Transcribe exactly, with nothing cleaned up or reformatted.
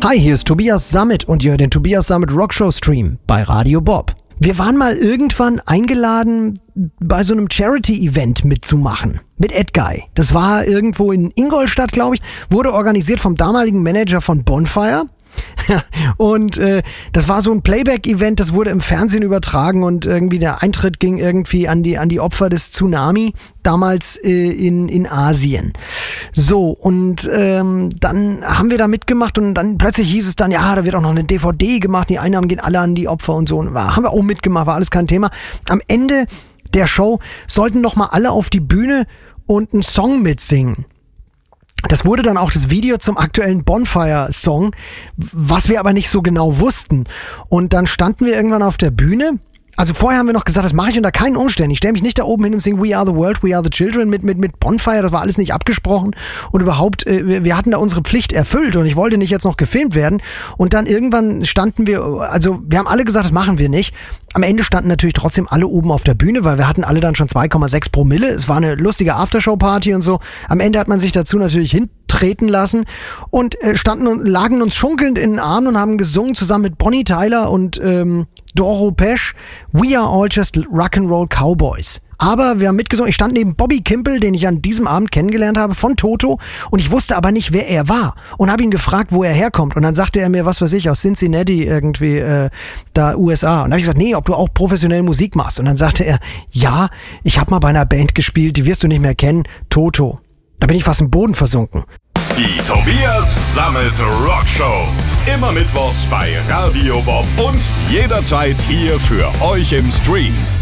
Hi, hier ist Tobias Sammet und ihr hört den Tobias Sammet Rockshow Stream bei Radio Bob. Wir waren mal irgendwann eingeladen, bei so einem Charity-Event mitzumachen. Mit Edguy. Das war irgendwo in Ingolstadt, glaube ich. Wurde organisiert vom damaligen Manager von Bonfire. Und äh, das war so ein Playback-Event, das wurde im Fernsehen übertragen und irgendwie der Eintritt ging irgendwie an die an die Opfer des Tsunami, damals äh, in in Asien. So, und ähm, dann haben wir da mitgemacht und dann plötzlich hieß es dann, ja, da wird auch noch eine D V D gemacht, die Einnahmen gehen alle an die Opfer und so. Und war, haben wir auch mitgemacht, war alles kein Thema. Am Ende der Show sollten noch mal alle auf die Bühne und einen Song mitsingen. Das wurde dann auch das Video zum aktuellen Bonfire-Song, was wir aber nicht so genau wussten. Und dann standen wir irgendwann auf der Bühne. Also vorher haben wir noch gesagt, das mache ich unter keinen Umständen. Ich stelle mich nicht da oben hin und singe We Are the World, We Are the Children mit, mit, mit Bonfire. Das war alles nicht abgesprochen. Und überhaupt, äh, wir hatten da unsere Pflicht erfüllt und ich wollte nicht jetzt noch gefilmt werden. Und dann irgendwann standen wir, also wir haben alle gesagt, das machen wir nicht. Am Ende standen natürlich trotzdem alle oben auf der Bühne, weil wir hatten alle dann schon zwei Komma sechs Promille. Es war eine lustige Aftershow-Party und so. Am Ende hat man sich dazu natürlich hintreten lassen und äh, standen und lagen uns schunkelnd in den Armen und haben gesungen zusammen mit Bonnie Tyler und ähm, Doro Pesch, We Are All Just Rock'n'Roll Cowboys. Aber wir haben mitgesungen, ich stand neben Bobby Kimpel, den ich an diesem Abend kennengelernt habe, von Toto, und ich wusste aber nicht, wer er war und habe ihn gefragt, wo er herkommt, und dann sagte er mir, was weiß ich, aus Cincinnati irgendwie, äh, da U S A, und dann habe ich gesagt, nee, ob du auch professionell Musik machst, und dann sagte er, ja, ich habe mal bei einer Band gespielt, die wirst du nicht mehr kennen, Toto. Da bin ich fast im Boden versunken. Die Tobias Sammet Rockshow. Immer mittwochs bei Radio Bob und jederzeit hier für euch im Stream.